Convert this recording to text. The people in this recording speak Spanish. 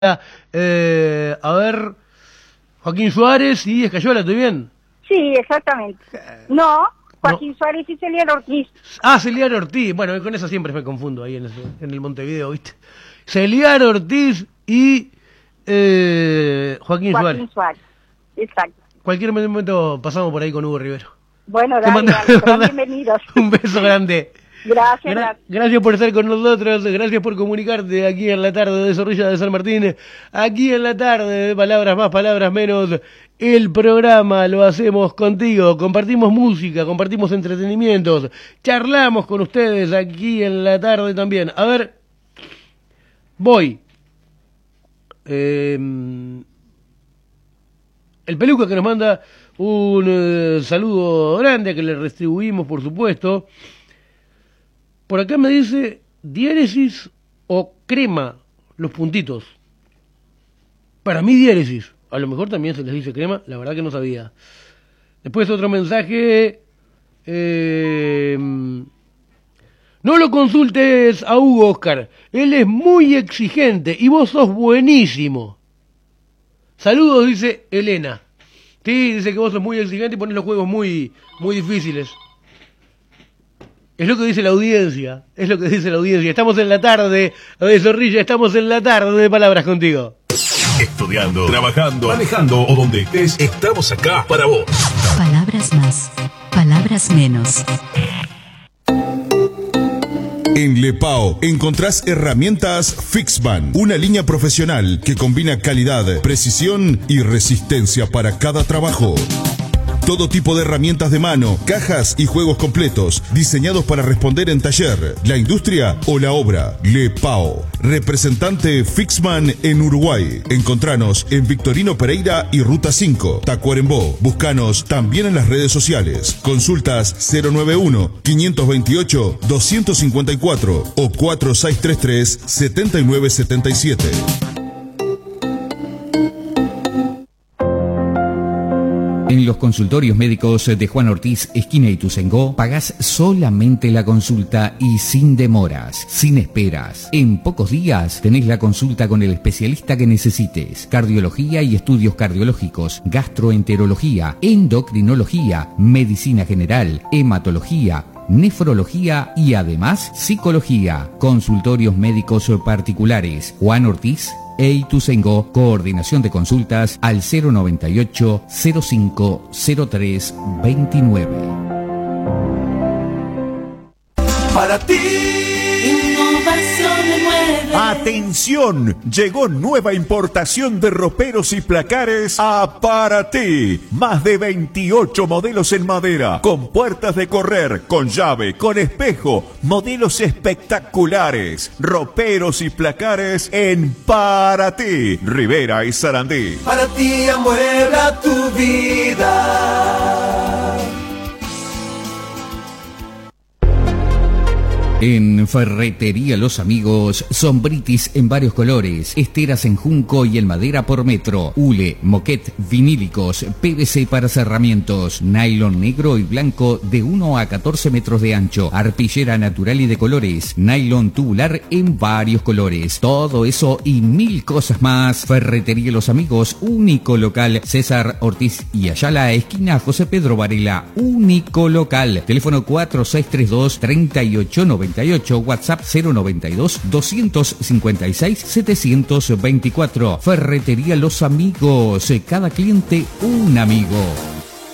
A ver, Joaquín Suárez y Escayola, ¿estoy bien? Sí, exactamente. No, Joaquín Suárez y Celiar Ortiz. Ah, Celiar Ortiz. Bueno, con eso siempre me confundo ahí en el Montevideo, ¿viste? Celiar Ortiz y Joaquín Suárez. Exacto. Cualquier momento pasamos por ahí con Hugo Rivero. Bueno, dale, bienvenidos. Un beso grande. Gracias. Gracias por estar con nosotros, gracias por comunicarte aquí en la tarde de Zorrilla de San Martín, aquí en la tarde de Palabras Más, Palabras Menos. El programa lo hacemos contigo, compartimos música, compartimos entretenimientos, charlamos con ustedes aquí en la tarde también. A ver, voy. El Peluca que nos manda un saludo grande que le retribuimos, por supuesto. Por acá me dice diéresis o crema, los puntitos. Para mí diéresis. A lo mejor también se les dice crema, la verdad que no sabía. Después otro mensaje. No lo consultes a Hugo, Oscar. Él es muy exigente y vos sos buenísimo. Saludos, dice Elena. Sí, dice que vos sos muy exigente y ponés los juegos muy difíciles. Es lo que dice la audiencia, Estamos en la tarde de Zorrilla, estamos en la tarde de Palabras contigo. Estudiando, trabajando, manejando o donde estés, estamos acá para vos. Palabras más, palabras menos. En Lepao encontrás herramientas Fixman, una línea profesional que combina calidad, precisión y resistencia para cada trabajo. Todo tipo de herramientas de mano, cajas y juegos completos, diseñados para responder en taller, la industria o la obra. Lepao, representante Fixman en Uruguay. Encontranos en Victorino Pereira y Ruta 5, Tacuarembó. Búscanos también en las redes sociales. Consultas 091-528-254 o 4633-7977. En los consultorios médicos de Juan Ortiz, esquina Ituzaingó, pagás solamente la consulta y sin demoras, sin esperas. En pocos días tenés la consulta con el especialista que necesites. Cardiología y estudios cardiológicos, gastroenterología, endocrinología, medicina general, hematología, nefrología y además psicología. Consultorios médicos particulares. Juan Ortiz e Ituzaingó, coordinación de consultas al 098 05 03 29. Para ti. ¡Atención! Llegó nueva importación de roperos y placares a Para Ti. Más de 28 modelos en madera, con puertas de correr, con llave, con espejo, modelos espectaculares. Roperos y placares en Para Ti, Rivera y Sarandí. Para ti amuebla tu vida. En Ferretería Los Amigos, sombritis en varios colores, esteras en junco y en madera por metro, hule, moquet, vinílicos, PVC para cerramientos, nylon negro y blanco de 1 a 14 metros de ancho, arpillera natural y de colores, nylon tubular en varios colores, todo eso y mil cosas más. Ferretería Los Amigos, único local, César Ortiz y Ayala, esquina José Pedro Varela, único local, teléfono 4632-3890. WhatsApp 092-256-724. Ferretería Los Amigos, cada cliente un amigo.